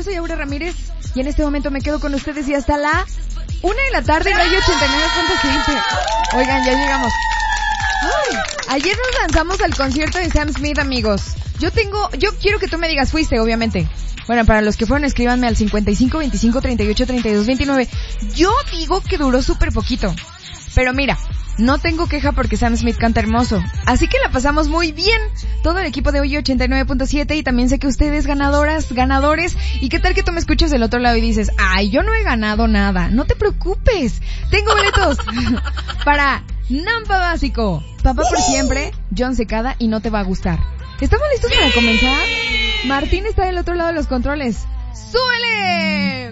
soy Aura Ramírez y en este momento me quedo con ustedes y hasta la 1:00 en Radio 89.7. Oigan, ya llegamos. Ay, ayer nos lanzamos al concierto de Sam Smith, amigos. Yo quiero que tú me digas, fuiste, obviamente. Bueno, para los que fueron, escríbanme al 55 25 38 32 29. Yo digo que duró súper poquito. Pero mira, no tengo queja porque Sam Smith canta hermoso. Así que la pasamos muy bien. Todo el equipo de hoy 89.7 y también sé que ustedes ganadoras, ganadores. ¿Y qué tal que tú me escuchas del otro lado y dices, ay, yo no he ganado nada? No te preocupes. Tengo boletos para Nampa Básico, Papá por Siempre, John Secada y No Te Va a Gustar. ¿Estamos listos para comenzar? Martín está del otro lado de los controles. ¡Súbele!